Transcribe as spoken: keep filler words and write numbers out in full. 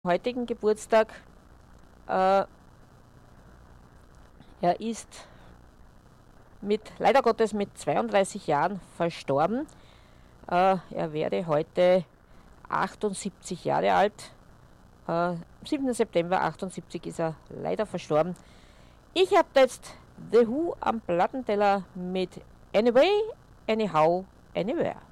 heutigen Geburtstag. Äh, er ist mit, leider Gottes mit zweiunddreißig Jahren verstorben. Äh, er wäre heute achtundsiebzig Jahre alt. Äh, am siebten September achtundsiebzig ist er leider verstorben. Ich habe jetzt The Who am Plattenteller mit Anyway, Anyhow, Anywhere.